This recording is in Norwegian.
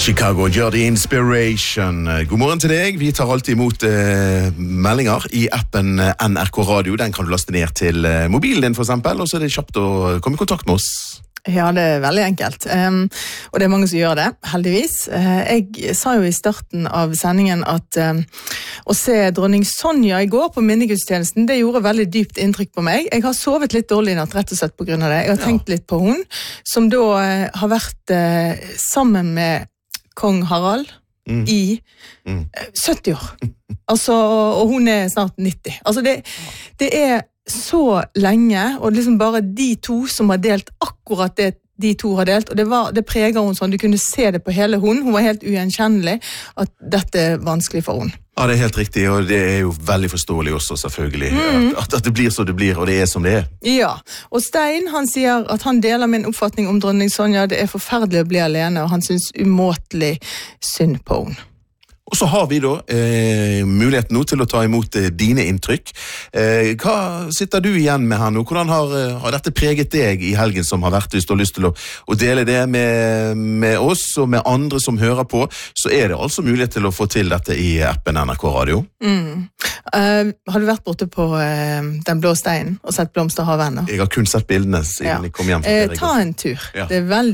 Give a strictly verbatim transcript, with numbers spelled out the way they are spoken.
Chicago gjør The Inspiration. God morgen til deg. Vi tar alltid imot eh, meldinger i appen N R K Radio. Den kan du laste ned til eh, mobilen din for eksempel, og så er det kjapt å komme i kontakt med oss. Ja, det er veldig enkelt. Um, og det er mange som gjør det, heldigvis. Uh, jeg sa jo i starten av sendingen at um, å se dronning Sonja i går på minnegudstjenesten, det gjorde veldig dypt inntrykk på meg. Jeg har sovet litt dårlig i natt, rett og slett på grunn av det. Jeg har tenkt litt på hun, som da uh, har vært uh, sammen med kong Harald mm. i mm. sytti år. Altså, og hun er snart nitti. Altså, det, det er så lenge, og liksom bare de to som har delt akkurat det de to har delt, og det, var, det preger hun sånn, du kunne se det på hele hun, hun var helt ugjenkjennelig at dette er vanskelig for hun. Ja, det er helt riktig, og det er jo veldig forståelig også, selvfølgelig, mm. at, at det blir så det blir, og det er som det er. Ja, og Stein, han sier at han deler min oppfatning om dronning Sonja, det er forferdelig å bli alene, og han synes umåtelig synd på hun. Og så har vi da eh, muligheten nå til å ta imot eh, dine inntrykk. Eh, hva sitter du igjen med her nå? Hvordan har, har dette preget deg i helgen som har vært? Hvis du har lyst til å, å dele det med, med oss og med andre som hører på, så er det altså mulighet til å få til dette i appen N R K Radio. Mm. Uh, har du vært borte på uh, Den blå steinen og sett blomster har venner? Jeg har kun sett bildene siden ja. jeg kom hjem fra uh, Ta en tur. Ja. Det er veldig